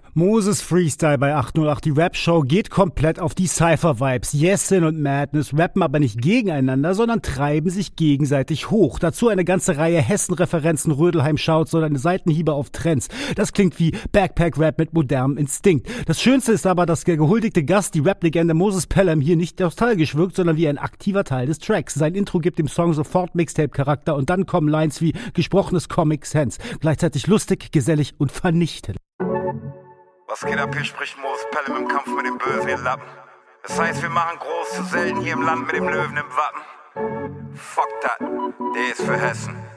Moses Freestyle bei 808. Die Rap-Show geht komplett auf die Cypher-Vibes. Yesin und Madness rappen aber nicht gegeneinander, sondern treiben sich gegenseitig hoch. Dazu eine ganze Reihe Hessen-Referenzen, Rödelheim-Shouts oder eine Seitenhiebe auf Trends. Das klingt wie Backpack-Rap mit modernem Instinkt. Das Schönste ist aber, dass der gehuldigte Gast, die Rap-Legende Moses Pelham, hier nicht nostalgisch wirkt, sondern wie ein aktiver Teil des Tracks. Sein Intro gibt dem Song sofort Mixtape-Charakter und dann kommen Lines wie gesprochenes Comic Sense. Gleichzeitig lustig, gesellig und vernichtend. Was geht ab, hier spricht Moses Pelham im Kampf mit dem Bösen, ihr Lappen. Das heißt, wir machen groß zu selten hier im Land mit dem Löwen im Wappen. Fuck that, der ist für Hessen.